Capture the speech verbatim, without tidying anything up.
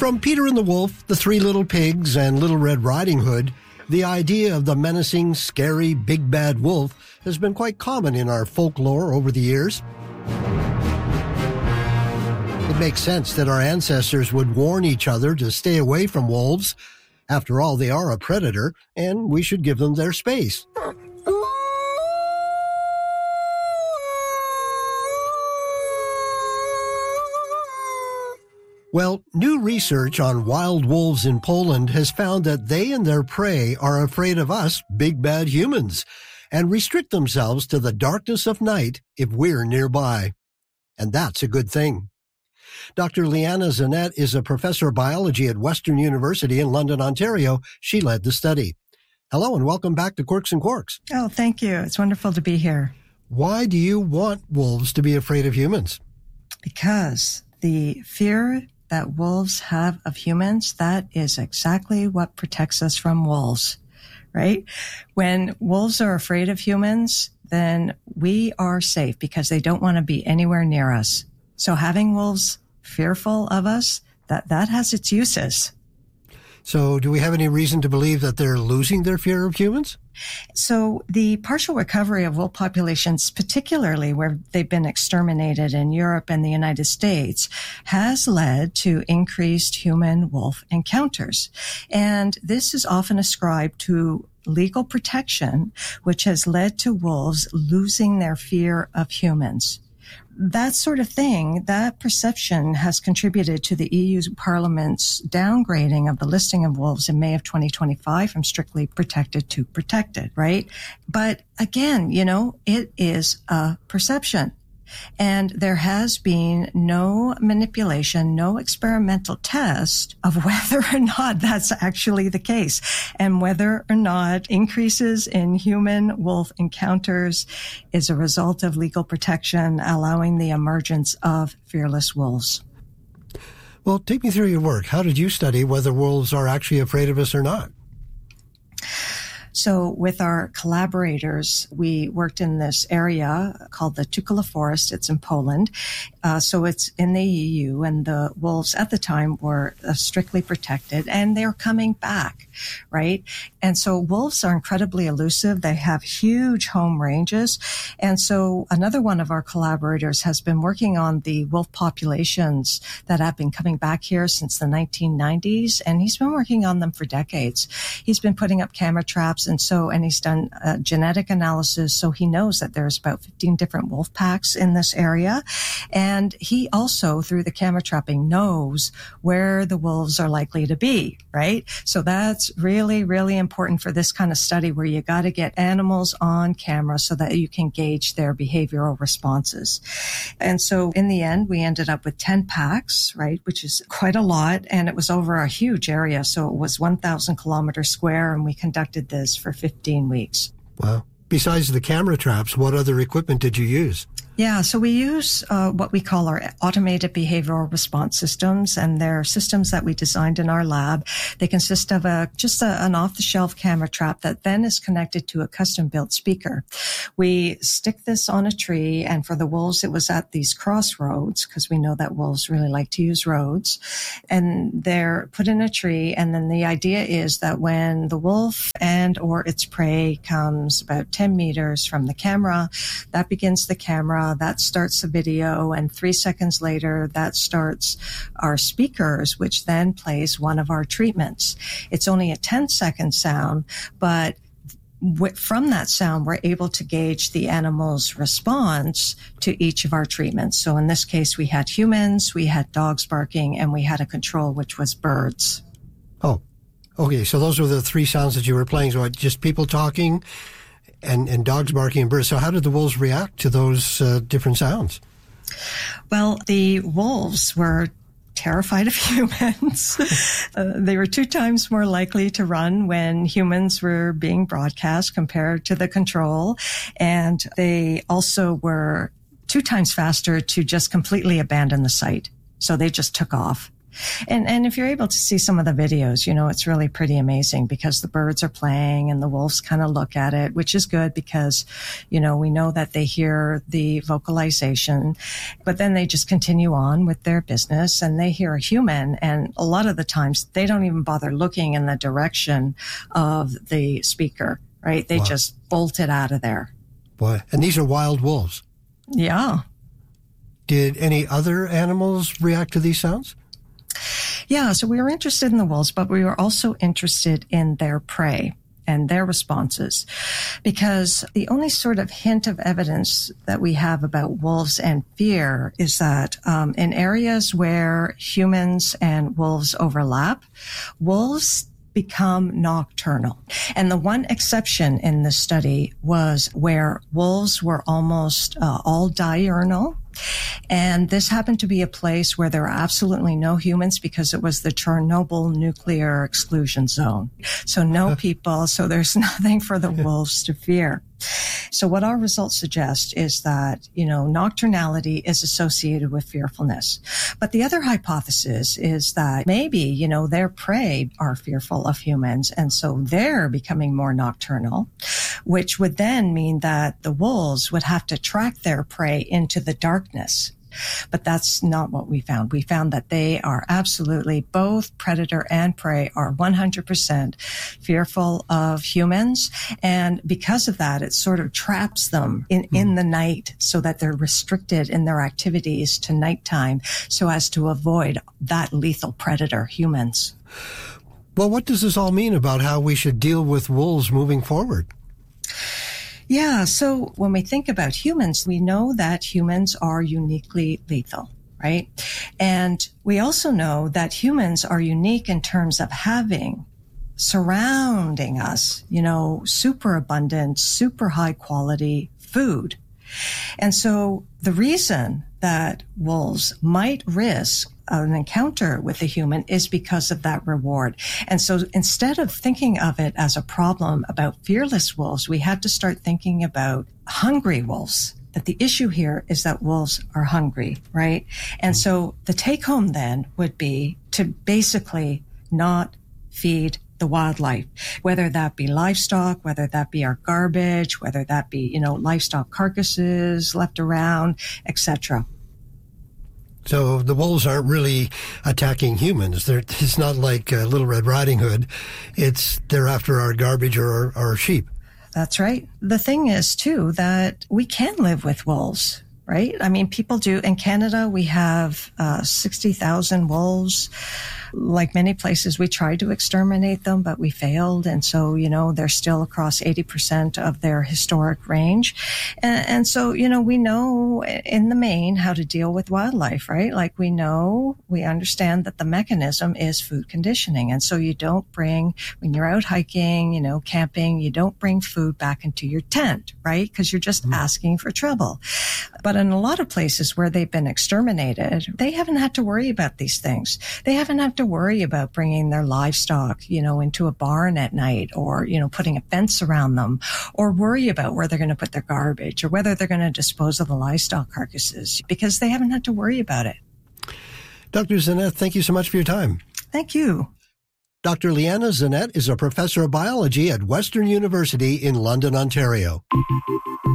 From Peter and the Wolf, the Three Little Pigs, and Little Red Riding Hood, the idea of the menacing, scary, big bad wolf has been quite common in our folklore over the years. It makes sense that our ancestors would warn each other to stay away from wolves. After all, they are a predator, and we should give them their space. Well, new research on wild wolves in Poland has found that they and their prey are afraid of us, big bad humans, and restrict themselves to the darkness of night if we're nearby. And that's a good thing. Doctor Liana Zanet is a professor of biology at Western University in London, Ontario. She led the study. Hello and welcome back to Quirks and Quarks. Oh, thank you. It's wonderful to be here. Why do you want wolves to be afraid of humans? Because the fear that wolves have of humans, that is exactly what protects us from wolves, right? When wolves are afraid of humans, then we are safe because they don't want to be anywhere near us. So having wolves fearful of us, that, that has its uses. So do we have any reason to believe that they're losing their fear of humans? So the partial recovery of wolf populations, particularly where they've been exterminated in Europe and the United States, has led to increased human-wolf encounters. And this is often ascribed to legal protection, which has led to wolves losing their fear of humans. That sort of thing, that perception has contributed to the E U Parliament's downgrading of the listing of wolves in May of twenty twenty-five from strictly protected to protected, right? But again, you know, it is a perception. And there has been no manipulation, no experimental test of whether or not that's actually the case and whether or not increases in human-wolf encounters is a result of legal protection allowing the emergence of fearless wolves. Well, take me through your work. How did you study whether wolves are actually afraid of us or not? So with our collaborators, we worked in this area called the Tukula Forest. It's in Poland. Uh, so it's in the E U, and the wolves at the time were uh, strictly protected, and they're coming back, right? And so wolves are incredibly elusive. They have huge home ranges. And so another one of our collaborators has been working on the wolf populations that have been coming back here since the nineteen nineties, and he's been working on them for decades. He's been putting up camera traps. And so, and he's done uh, genetic analysis. So he knows that there's about fifteen different wolf packs in this area. And he also, through the camera trapping, knows where the wolves are likely to be, right? So that's really, really important for this kind of study where you got to get animals on camera so that you can gauge their behavioral responses. And so in the end, we ended up with ten packs, right? Which is quite a lot. And it was over a huge area. So it was one thousand kilometers square. And we conducted this for fifteen weeks. Wow. Besides the camera traps, what other equipment did you use? Yeah, so we use uh, what we call our automated behavioral response systems, and they're systems that we designed in our lab. They consist of a just a, an off-the-shelf camera trap that then is connected to a custom-built speaker. We stick this on a tree, and for the wolves, it was at these crossroads, because we know that wolves really like to use roads, and they're put in a tree, and then the idea is that when the wolf and or its prey comes about ten meters from the camera, that begins the camera. That starts the video, and three seconds later, that starts our speakers, which then plays one of our treatments. It's only a ten second sound, but from that sound, we're able to gauge the animal's response to each of our treatments. So in this case, we had humans, we had dogs barking, and we had a control, which was birds. Oh, okay. So those were the three sounds that you were playing. So just people talking and, and dogs barking and birds. So how did the wolves react to those uh, different sounds? Well, the wolves were terrified of humans. uh, they were two times more likely to run when humans were being broadcast compared to the control. And they also were two times faster to just completely abandon the site. So they just took off. And and if you're able to see some of the videos, you know, it's really pretty amazing because the birds are playing and the wolves kind of look at it, which is good because, you know, we know that they hear the vocalization, but then they just continue on with their business and they hear a human. And a lot of the times they don't even bother looking in the direction of the speaker, right? They wow. just bolt it out of there. Boy, and these are wild wolves. Yeah. Did any other animals react to these sounds? Yeah, so we were interested in the wolves, but we were also interested in their prey and their responses, because the only sort of hint of evidence that we have about wolves and fear is that um, in areas where humans and wolves overlap, wolves become nocturnal. And the one exception in this study was where wolves were almost uh, all diurnal. And this happened to be a place where there were absolutely no humans because it was the Chernobyl nuclear exclusion zone. So no people, so there's nothing for the wolves to fear. So what our results suggest is that, you know, nocturnality is associated with fearfulness. But the other hypothesis is that maybe, you know, their prey are fearful of humans, and so they're becoming more nocturnal, which would then mean that the wolves would have to track their prey into the darkness. But that's not what we found. We found that they are absolutely, both predator and prey are one hundred percent fearful of humans. And because of that, it sort of traps them in, mm. in the night so that they're restricted in their activities to nighttime so as to avoid that lethal predator, humans. Well, what does this all mean about how we should deal with wolves moving forward? Yeah, so when we think about humans, we know that humans are uniquely lethal, right? And we also know that humans are unique in terms of having surrounding us, you know, super abundant, super high quality food. And so the reason that wolves might risk an encounter with a human is because of that reward. And so instead of thinking of it as a problem about fearless wolves, we had to start thinking about hungry wolves. That the issue here is that wolves are hungry, right? And so the take home then would be to basically not feed the wildlife, whether that be livestock, whether that be our garbage, whether that be, you know, livestock carcasses left around, et cetera. So the wolves aren't really attacking humans. They're, it's not like uh, Little Red Riding Hood. It's they're after our garbage or our, our sheep. That's right. The thing is, too, that we can live with wolves, right? I mean, people do. In Canada, we have uh, sixty thousand wolves. Like many places, we tried to exterminate them, but we failed. And so, you know, they're still across eighty percent of their historic range. And, and so, you know, we know in the main how to deal with wildlife, right? Like we know, we understand that the mechanism is food conditioning. And so you don't bring, when you're out hiking, you know, camping, you don't bring food back into your tent, right? Because you're just mm. asking for trouble. But in a lot of places where they've been exterminated, they haven't had to worry about these things. They haven't had to worry about bringing their livestock, you know, into a barn at night or, you know, putting a fence around them or worry about where they're going to put their garbage or whether they're going to dispose of the livestock carcasses because they haven't had to worry about it. Doctor Zennett, thank you so much for your time. Thank you. Doctor Leanna Zennett is a professor of biology at Western University in London, Ontario.